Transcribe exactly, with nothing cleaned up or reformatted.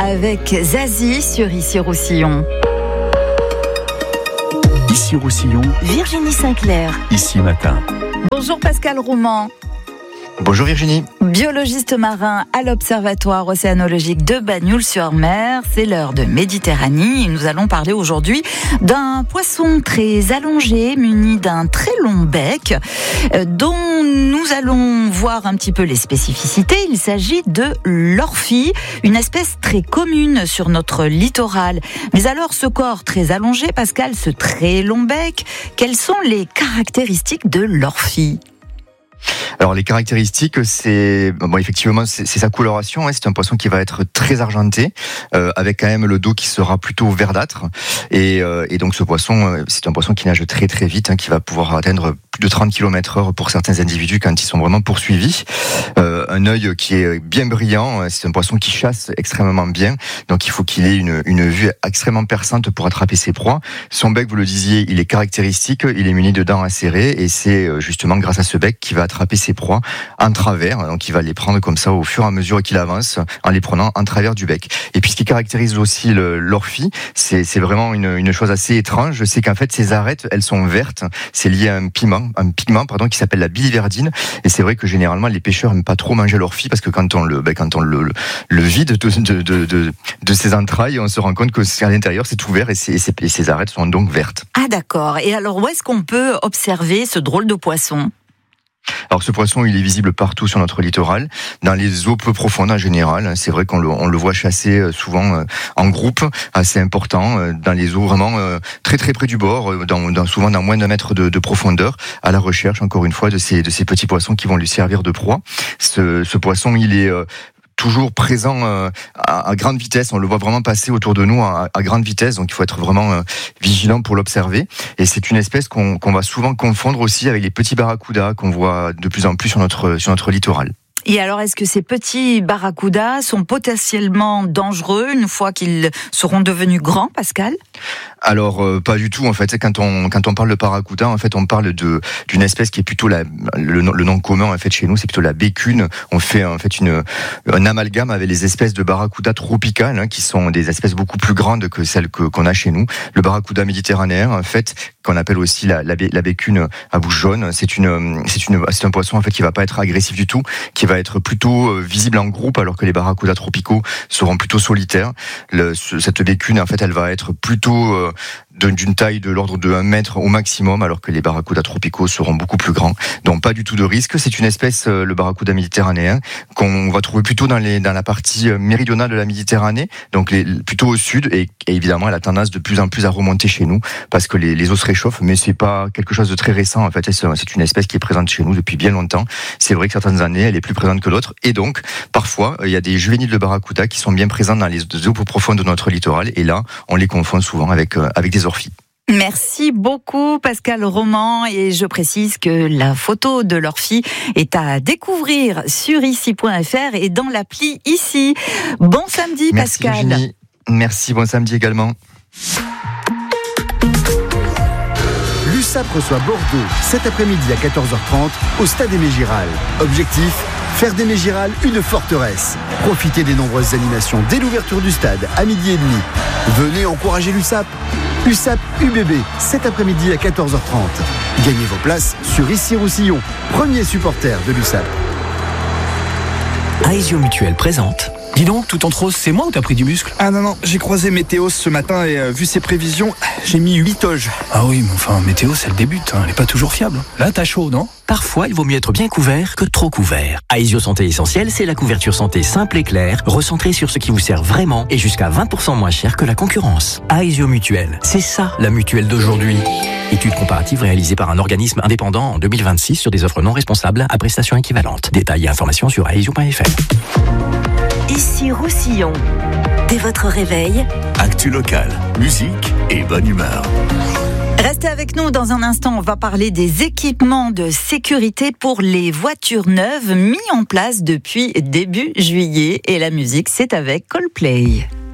avec Zazie sur Ici Roussillon. Ici Roussillon, Virginie Sinclair. Ici Matin. Bonjour Pascal Rouman. Bonjour Virginie. Biologiste marin à l'Observatoire océanologique de Bagnoul-sur-Mer. C'est l'heure de Méditerranée. Nous allons parler aujourd'hui d'un poisson très allongé, muni d'un très long bec, dont nous allons voir un petit peu les spécificités. Il s'agit de l'orphie, une espèce très commune sur notre littoral. Mais alors, ce corps très allongé, Pascal, ce très long bec, quelles sont les caractéristiques de l'orphie ? Alors les caractéristiques, c'est bon effectivement c'est, c'est sa coloration. Hein, c'est un poisson qui va être très argenté, euh, avec quand même le dos qui sera plutôt verdâtre. Et, euh, et donc ce poisson, c'est un poisson qui nage très très vite, hein, qui va pouvoir atteindre plus de trente kilomètres heure pour certains individus quand ils sont vraiment poursuivis. Euh, un œil qui est bien brillant. C'est un poisson qui chasse extrêmement bien. Donc il faut qu'il ait une, une vue extrêmement perçante pour attraper ses proies. Son bec, vous le disiez, il est caractéristique. Il est muni de dents acérées et c'est justement grâce à ce bec qu'il va attraper ses proies en travers, donc il va les prendre comme ça au fur et à mesure qu'il avance, en les prenant en travers du bec. Et puis ce qui caractérise aussi le, l'orphie, c'est, c'est vraiment une, une chose assez étrange, c'est qu'en fait ses arêtes, elles sont vertes, c'est lié à un pigment, un pigment pardon, qui s'appelle la biliverdine, et c'est vrai que généralement les pêcheurs n'aiment pas trop manger l'orphie, parce que quand on le, ben, quand on le, le vide de, de, de, de, de ses entrailles, on se rend compte que c'est à l'intérieur c'est ouvert et, c'est, et, ses, et ses arêtes sont donc vertes. Ah d'accord, et alors où est-ce qu'on peut observer ce drôle de poisson ? Alors ce poisson, il est visible partout sur notre littoral, dans les eaux peu profondes en général. C'est vrai qu'on le, on le voit chasser souvent en groupe, assez important, dans les eaux vraiment très très près du bord, dans, dans, souvent dans moins d'un mètre de, de profondeur, à la recherche encore une fois de ces, de ces petits poissons qui vont lui servir de proie. Ce, ce poisson, il est toujours présent euh, à, à grande vitesse, on le voit vraiment passer autour de nous à, à grande vitesse, donc il faut être vraiment euh, vigilant pour l'observer. Et c'est une espèce qu'on, qu'on va souvent confondre aussi avec les petits barracudas qu'on voit de plus en plus sur notre, sur notre littoral. Et alors, est-ce que ces petits barracudas sont potentiellement dangereux une fois qu'ils seront devenus grands, Pascal ? Alors euh, pas du tout en fait. Quand on quand on parle de barracuda, en fait, on parle de d'une espèce qui est plutôt la le, le nom commun en fait chez nous, c'est plutôt la bécune. On fait en fait une un amalgame avec les espèces de barracuda tropicales, hein, qui sont des espèces beaucoup plus grandes que celles que qu'on a chez nous. Le barracuda méditerranéen, en fait, qu'on appelle aussi la la, la bécune à bouche jaune, c'est une c'est une c'est un poisson en fait qui va pas être agressif du tout, qui va être plutôt visible en groupe, alors que les barracudas tropicaux seront plutôt solitaires. Le, cette bécune, en fait, elle va être plutôt euh, d'une taille de l'ordre de un mètre au maximum, alors que les barracudas tropicaux seront beaucoup plus grands. Donc pas du tout de risque. C'est une espèce, le barracuda méditerranéen, qu'on va trouver plutôt dans, les, dans la partie méridionale de la Méditerranée, donc les, plutôt au sud, et, et évidemment elle a tendance de plus en plus à remonter chez nous, parce que les, les eaux se réchauffent, mais c'est pas quelque chose de très récent en fait. C'est une espèce qui est présente chez nous depuis bien longtemps. C'est vrai que certaines années elle est plus présente que d'autres, et donc parfois il y a des juvéniles de barracuda qui sont bien présents dans les eaux plus profondes de notre littoral, et là on les confond souvent avec, avec des orphies. Merci beaucoup Pascal Rouman, et je précise que la photo de l'orphie est à découvrir sur ici point f r et dans l'appli Ici. Bon samedi. Merci, Pascal. Virginie. Merci, bon samedi également. L'U S A P reçoit Bordeaux cet après-midi à quatorze heures trente au Stade Aimé Giral. Objectif, faire d'Aimé Giral une forteresse. Profitez des nombreuses animations dès l'ouverture du stade à midi et demi. Venez encourager l'U S A P. U S A P U B B cet après-midi à quatorze heures trente. Gagnez vos places sur Ici Roussillon, premier supporter de l'U S A P. Aesio Mutuelle présente. Dis donc, tout en rose, c'est moi ou t'as pris du muscle ? Ah non, non, j'ai croisé Météos ce matin et euh, vu ses prévisions, j'ai mis huit toges. Ah oui, mais enfin, Météos, elle débute, hein, elle est pas toujours fiable. Là, t'as chaud, non ? Parfois, il vaut mieux être bien couvert que trop couvert. Aesio Santé Essentielle, c'est la couverture santé simple et claire, recentrée sur ce qui vous sert vraiment et jusqu'à vingt pour cent moins cher que la concurrence. Aesio Mutuelle, c'est ça la mutuelle d'aujourd'hui. Étude comparative réalisée par un organisme indépendant en deux mille vingt-six sur des offres non responsables à prestations équivalentes. Détails et informations sur aesio point f r. Ici Roussillon. Dès votre réveil, Actu locale, musique et bonne humeur. Restez avec nous dans un instant, on va parler des équipements de sécurité pour les voitures neuves mis en place depuis début juillet. Et la musique, c'est avec Coldplay.